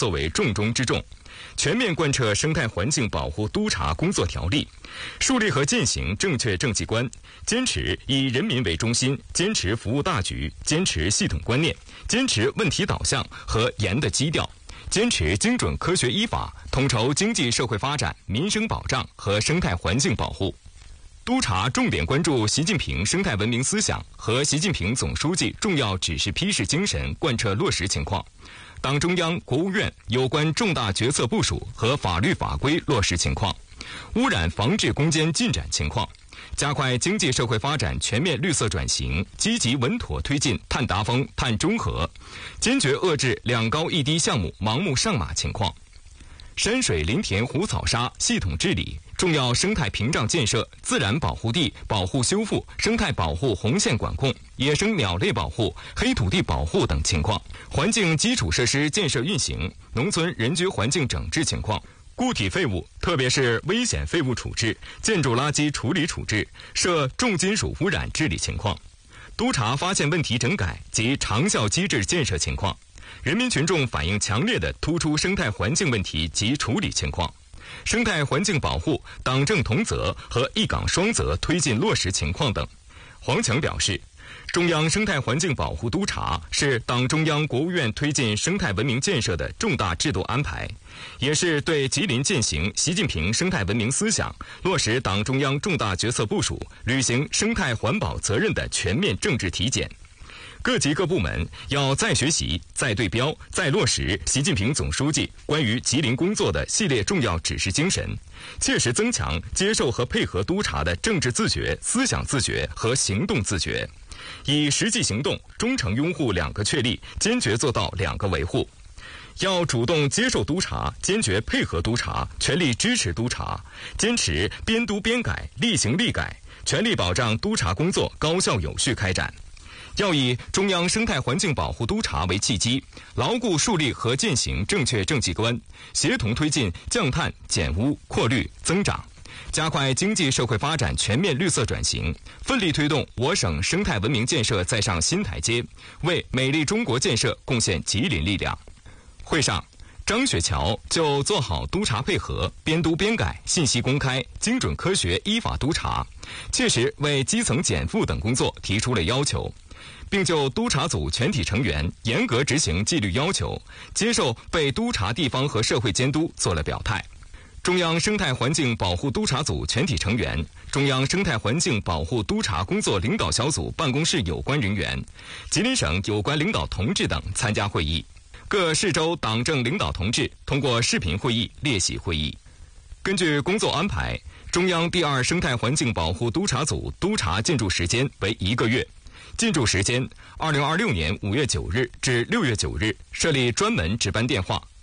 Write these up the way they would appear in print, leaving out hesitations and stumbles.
作为重中之重，全面贯彻生态环境保护督察工作条例，树立和践行正确政绩观，坚持以人民为中心，坚持服务大局，坚持系统观念，坚持问题导向和严的基调，坚持精准科学依法，统筹经济社会发展、民生保障和生态环境保护。督察重点关注习近平生态文明思想和习近平总书记重要指示批示精神贯彻落实情况，党中央、国务院有关重大决策部署和法律法规落实情况，污染防治攻坚进展情况，加快经济社会发展全面绿色转型，积极稳妥推进碳达峰、碳中和，坚决遏制两高一低项目盲目上马情况。山水林田湖草沙系统治理，重要生态屏障建设、自然保护地保护修复、生态保护红线管控、野生鸟类保护、黑土地保护等情况，环境基础设施建设运行、农村人居环境整治情况，固体废物特别是危险废物处置、建筑垃圾处理处置、涉重金属污染治理情况，督查发现问题整改及长效机制建设情况，人民群众反映强烈的突出生态环境问题及处理情况，生态环境保护党政同责和一岗双责推进落实情况等。黄强表示，中央生态环境保护督察是党中央、国务院推进生态文明建设的重大制度安排，也是对吉林践行习近平生态文明思想、落实党中央重大决策部署、履行生态环保责任的全面政治体检。各级各部门要再学习、再对标、再落实习近平总书记关于吉林工作的系列重要指示精神，切实增强接受和配合督察的政治自觉、思想自觉和行动自觉，以实际行动忠诚拥护两个确立，坚决做到两个维护。要主动接受督察，坚决配合督察，全力支持督察，坚持边督边改、力行力改，全力保障督察工作高效有序开展。要以中央生态环境保护督察为契机，牢固树立和践行正确政绩观，协同推进降碳、减污、扩绿、增长，加快经济社会发展全面绿色转型，奋力推动我省生态文明建设再上新台阶，为美丽中国建设贡献吉林力量。会上，张雪桥就做好督察配合、边督边改、信息公开、精准科学依法督察，切实为基层减负等工作提出了要求，并就督察组全体成员严格执行纪律要求，接受被督察地方和社会监督做了表态。中央生态环境保护督察组全体成员、中央生态环境保护督察工作领导小组办公室有关人员、吉林省有关领导同志等参加会议。各市州党政领导同志通过视频会议列席会议。根据工作安排，中央第2生态环境保护督察组督察进驻时间为1个月。进驻时间：2026年5月9日至6月9日，设立专门值班电话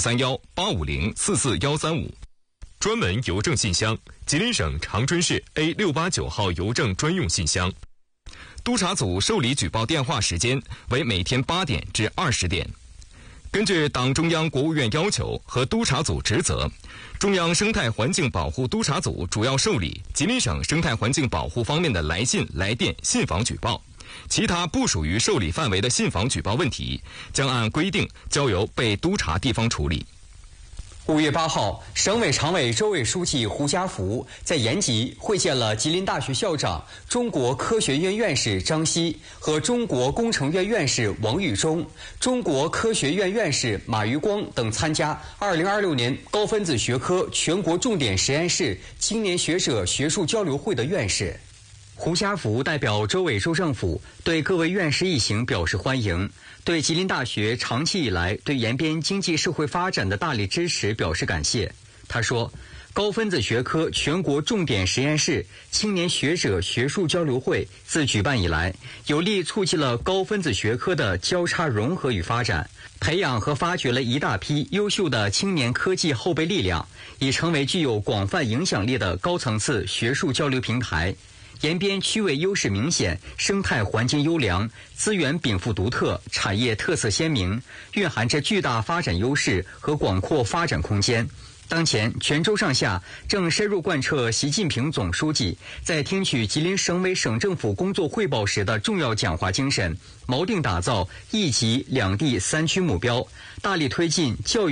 0431-850-44135，专门邮政信箱：吉林省长春市 A689号邮政专用信箱。督察组受理举报电话时间为每天8点至20点。根据党中央、国务院要求和督察组职责，中央生态环境保护督察组主要受理吉林省生态环境保护方面的来信、来电、信访举报，其他不属于受理范围的信访举报问题，将按规定交由被督察地方处理。 5月8号，省委常委、州委书记胡家福在延吉会见了吉林大学校长、中国科学院院士张希和中国工程院院士王玉忠、中国科学院院士马余光等参加2026年高分子学科全国重点实验室青年学者学术交流会的院士。胡家福代表州委州政府对各位院士一行表示欢迎，对吉林大学长期以来对延边经济社会发展的大力支持表示感谢。他说，高分子学科全国重点实验室青年学者学术交流会自举办以来，有力促进了高分子学科的交叉融合与发展，培养和发掘了一大批优秀的青年科技后备力量，已成为具有广泛影响力的高层次学术交流平台。延边区位优势明显，生态环境优良，资源禀赋独特，产业特色鲜明，蕴含着巨大发展优势和广阔发展空间。当前，全州上下正深入贯彻习近平总书记在听取吉林省委省政府工作汇报时的重要讲话精神，锚定打造一吉两地三区目标，大力推进教育